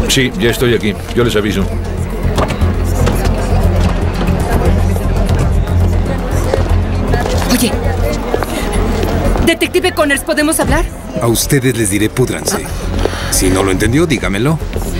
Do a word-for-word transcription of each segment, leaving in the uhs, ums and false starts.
Sí, ya estoy aquí. Yo les aviso. Oye, Detective Connors, ¿podemos hablar? A ustedes les diré púdranse. Si no lo entendió, dígamelo.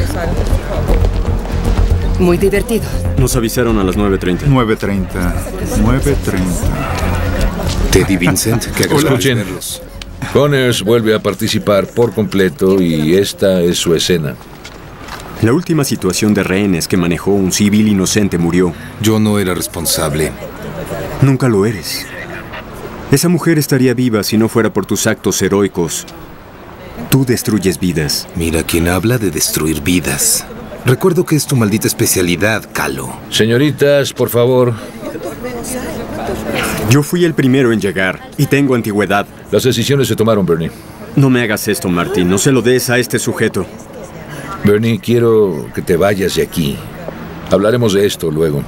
Muy divertido. Nos avisaron a las nueve treinta. nueve treinta. nueve treinta. Teddy Vincent, que hagas Escuchen. verlos. Connors vuelve a participar por completo y esta es su escena. La última situación de rehenes que manejó un civil inocente murió. Yo no era responsable. Nunca lo eres. Esa mujer estaría viva si no fuera por tus actos heroicos. Tú destruyes vidas. Mira, quien habla de destruir vidas. Recuerdo que es tu maldita especialidad, Calo. Señoritas, por favor. Yo fui el primero en llegar y tengo antigüedad. Las decisiones se tomaron, Bernie. No me hagas esto, Martin. No se lo des a este sujeto. Bernie, quiero que te vayas de aquí. Hablaremos de esto luego.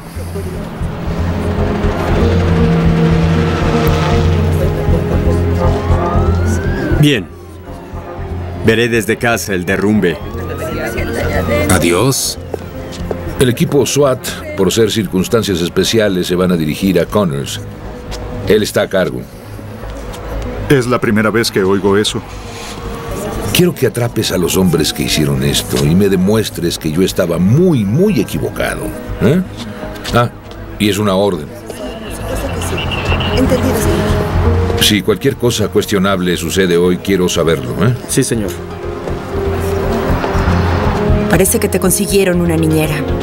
Bien. Veré desde casa el derrumbe. Adiós. El equipo SWAT, por ser circunstancias especiales, se van a dirigir a Connors. Él está a cargo. Es la primera vez que oigo eso. Quiero que atrapes a los hombres que hicieron esto y me demuestres que yo estaba muy, muy equivocado. ¿Eh? Ah, y es una orden. Entendido, señor. Si cualquier cosa cuestionable sucede hoy, quiero saberlo, ¿eh? Sí, señor. Parece que te consiguieron una niñera.